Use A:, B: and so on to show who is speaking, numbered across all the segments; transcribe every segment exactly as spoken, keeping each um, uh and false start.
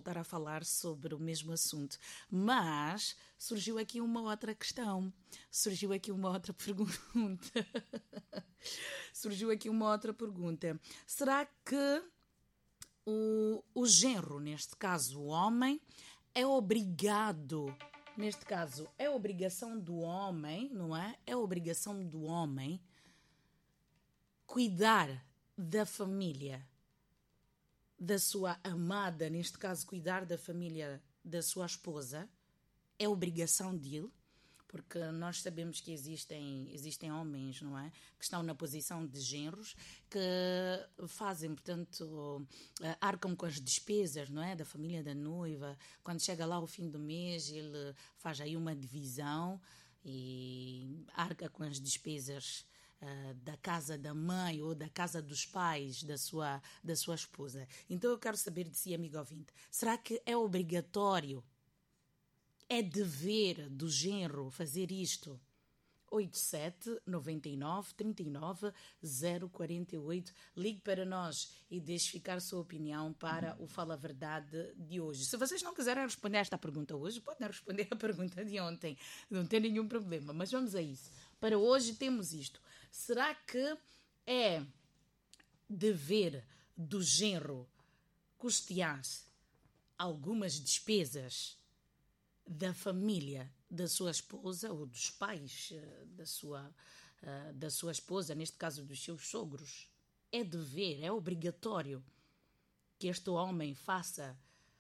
A: voltar a falar sobre o mesmo assunto. Mas surgiu aqui uma outra questão, surgiu aqui uma outra pergunta. surgiu aqui uma outra pergunta. Será que o, o genro, neste caso o homem, é obrigado, neste caso é obrigação do homem, não é? É obrigação do homem cuidar da família da sua amada, neste caso cuidar da família da sua esposa, é obrigação dele, porque nós sabemos que existem, existem homens, não é? Que estão na posição de genros, que fazem, portanto, arcam com as despesas, não é? Da família da noiva. Quando chega lá o fim do mês, ele faz aí uma divisão e arca com as despesas Uh, da casa da mãe ou da casa dos pais da sua, da sua esposa. Então eu quero saber de si, amigo ouvinte, será que é obrigatório, é dever do genro fazer isto? oito sete nove nove três nove zero quatro oito. Ligue para nós e deixe ficar sua opinião para o Fala Verdade de hoje. Se vocês não quiserem responder a esta pergunta hoje, podem responder a pergunta de ontem. Não tem nenhum problema, mas vamos a isso. Para hoje temos isto. Será que é dever do genro custear algumas despesas da família da sua esposa ou dos pais da sua, da sua esposa, neste caso dos seus sogros? É dever, é obrigatório que este homem faça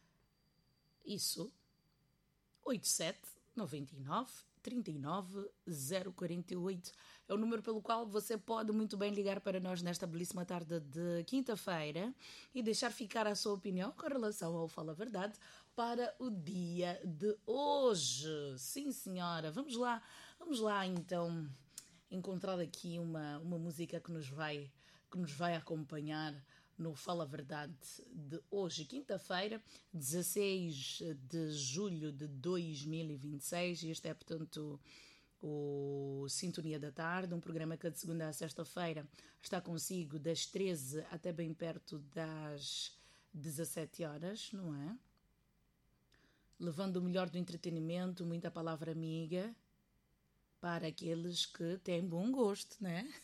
A: isso? oito sete nove nove três nove zero quatro oito é o número pelo qual você pode muito bem ligar para nós nesta belíssima tarde de quinta-feira e deixar ficar a sua opinião com relação ao Fala Verdade para o dia de hoje. Sim, senhora. Vamos lá, vamos lá então encontrar aqui uma, uma música que nos vai, que nos vai acompanhar no Fala Verdade de hoje, quinta-feira, dezasseis de julho de dois mil e vinte e seis. Este é, portanto, o Sintonia da Tarde, um programa que de segunda a sexta-feira está consigo das treze até bem perto das dezassete horas, não é? Levando o melhor do entretenimento, muita palavra amiga para aqueles que têm bom gosto, não é?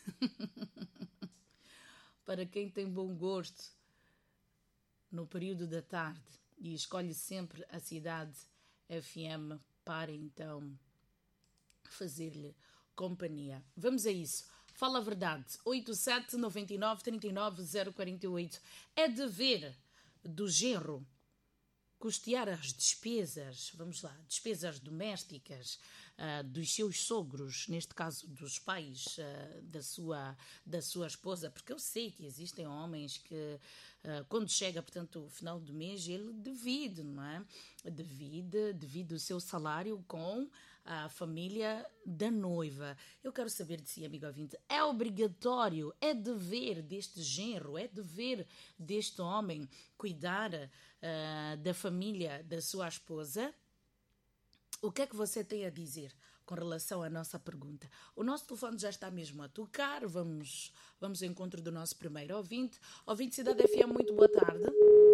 A: Para quem tem bom gosto no período da tarde e escolhe sempre a Cidade F M para então fazer-lhe companhia. Vamos a isso. Fala a verdade. oito sete nove nove três nove zero quatro oito. É dever do genro custear as despesas, vamos lá, despesas domésticas uh, dos seus sogros, neste caso dos pais uh, da, sua, da sua esposa, porque eu sei que existem homens que uh, quando chega, portanto, o final do mês, ele divide, não é? Divide, divide o seu salário com a família da noiva. Eu quero saber de si, amigo ouvinte, é obrigatório, é dever deste genro, é dever deste homem cuidar uh, da família da sua esposa? O que é que você tem a dizer com relação à nossa pergunta? O nosso telefone já está mesmo a tocar, vamos, vamos ao encontro do nosso primeiro ouvinte. Ouvinte Cidade F M, muito boa tarde.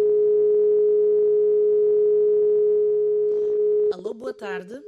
A: Alô, boa tarde.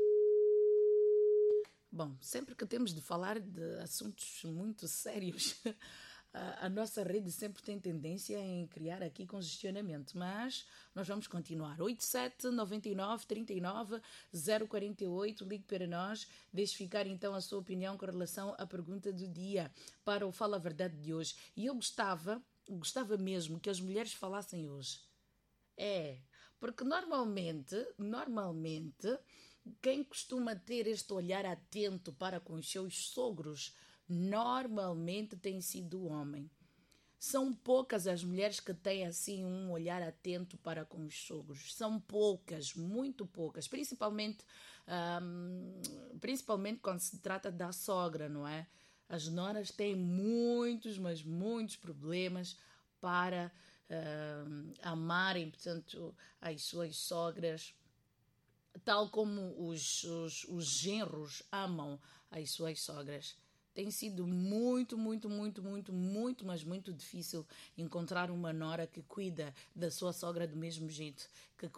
A: Bom, sempre que temos de falar de assuntos muito sérios, a, a nossa rede sempre tem tendência em criar aqui congestionamento, mas nós vamos continuar. oito sete nove nove três nove zero quatro oito, ligue para nós, deixe ficar então a sua opinião com relação à pergunta do dia para o Fala a Verdade de hoje. E eu gostava, gostava mesmo que as mulheres falassem hoje. É, porque normalmente, normalmente... quem costuma ter este olhar atento para com os seus sogros, normalmente tem sido o homem. São poucas as mulheres que têm assim um olhar atento para com os sogros. São poucas, muito poucas. Principalmente, um, principalmente quando se trata da sogra, não é? As noras têm muitos, mas muitos problemas para uh, amarem, portanto, as suas sogras, tal como os, os, os genros amam as suas sogras. Tem sido muito, muito, muito, muito, muito, mas muito difícil encontrar uma nora que cuida da sua sogra do mesmo jeito que